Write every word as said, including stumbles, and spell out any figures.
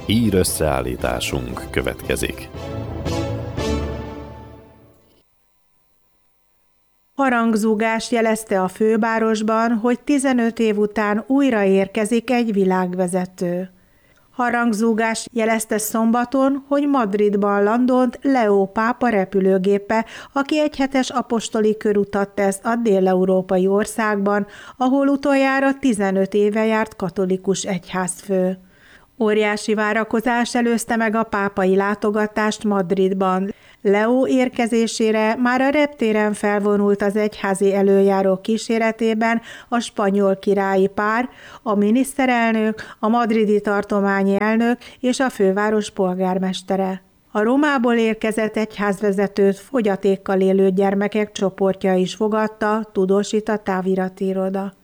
Hír összeállításunk következik. Harangzúgás jelezte a fővárosban, hogy tizenöt év után újra érkezik egy világvezető. Harangzúgás jelezte szombaton, hogy Madridban landolt Leo pápa repülőgépe, aki egyhetes apostoli körutat tesz a dél-európai országban, ahol utoljára tizenöt éve járt katolikus egyházfő. Óriási várakozás előzte meg a pápai látogatást Madridban. Leo érkezésére már a reptéren felvonult az egyházi előjárók kíséretében a spanyol királyi pár, a miniszterelnök, a madridi tartományi elnök és a főváros polgármestere. A Rómából érkezett egyházvezetőt fogyatékkal élő gyermekek csoportja is fogadta, tudósít a távirati iroda.